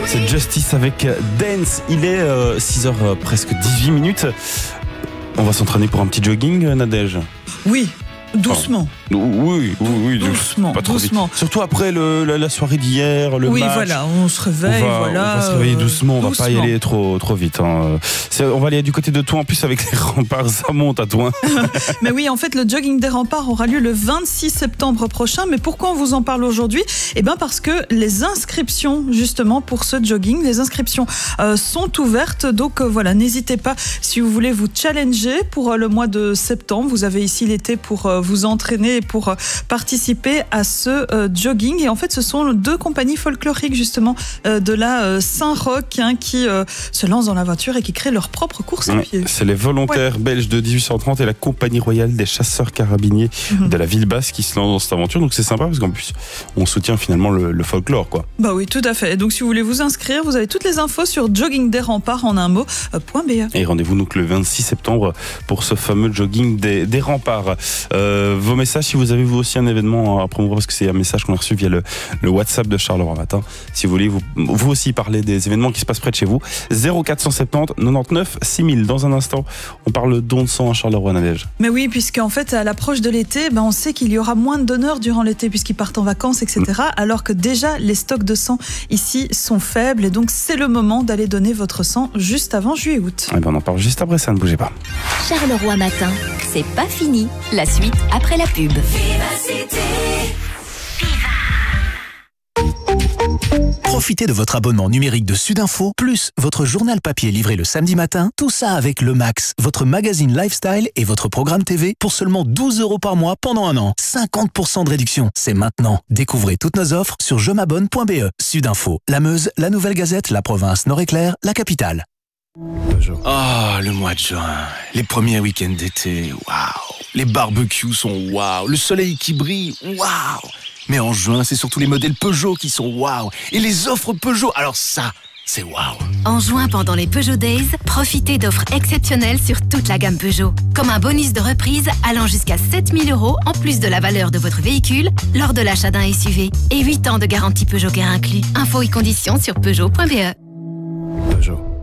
C'est Justice avec Dance. Il est 6h presque 18 minutes. On va s'entraîner pour un petit jogging, Nadège? Oui, doucement. Oui, doucement, pas trop doucement. vite. Surtout après la soirée d'hier, le match. Oui, voilà, on se réveille, On va se réveiller doucement, on va pas y aller trop vite. Hein. On va aller du côté de Tours, en plus avec les remparts, ça monte à Tours. Mais oui, en fait, le jogging des remparts aura lieu le 26 septembre prochain. Mais pourquoi on vous en parle aujourd'hui? Eh bien, parce que les inscriptions, justement, pour ce jogging, les inscriptions sont ouvertes. Donc voilà, n'hésitez pas, si vous voulez vous challenger pour le mois de septembre. Vous avez ici l'été pour vous entraîner et pour participer à ce jogging. Et en fait, ce sont deux compagnies folkloriques, justement, de la Saint-Roch, qui se lancent dans l'aventure et qui créent leur propre course à pied. C'est les volontaires belges de 1830 et la compagnie royale des chasseurs carabiniers de la ville basse qui se lancent dans cette aventure. Donc c'est sympa parce qu'en plus, on soutient finalement le folklore, quoi. Bah oui, tout à fait. Et donc si vous voulez vous inscrire, vous avez toutes les infos sur joggingdesremparts en un mot.be. Et rendez-vous donc le 26 septembre pour ce fameux jogging des remparts. Vos messages, si vous avez vous aussi un événement à promouvoir, parce que c'est un message qu'on a reçu via le WhatsApp de Charleroi Matin. Si vous voulez vous aussi parler des événements qui se passent près de chez vous, 0470 99 6000. Dans un instant, on parle don de sang à Charleroi, Nadège. Mais oui, puisqu'en fait, à l'approche de l'été, on sait qu'il y aura moins de donneurs durant l'été puisqu'ils partent en vacances, etc. Alors que déjà, les stocks de sang ici sont faibles. Et donc, c'est le moment d'aller donner votre sang juste avant juillet-août. On en parle juste après ça, ne bougez pas. Charleroi Matin, c'est pas fini. La suite après la pub. Profitez de votre abonnement numérique de Sudinfo, plus votre journal papier livré le samedi matin, tout ça avec Le Max, votre magazine lifestyle et votre programme TV pour seulement 12 € par mois pendant un an. 50% de réduction, c'est maintenant. Découvrez toutes nos offres sur jemabonne.be. Sudinfo, la Meuse, la Nouvelle Gazette, la province Nord-Éclair, la capitale. Le mois de juin, les premiers week-ends d'été, waouh. Les barbecues sont waouh, le soleil qui brille, waouh. Mais en juin, c'est surtout les modèles Peugeot qui sont waouh. Et les offres Peugeot, alors ça, c'est waouh. En juin, pendant les Peugeot Days, profitez d'offres exceptionnelles sur toute la gamme Peugeot. Comme un bonus de reprise allant jusqu'à 7 000 € en plus de la valeur de votre véhicule lors de l'achat d'un SUV. Et 8 ans de garantie Peugeot Care inclus. Infos et conditions sur Peugeot.be. Peugeot.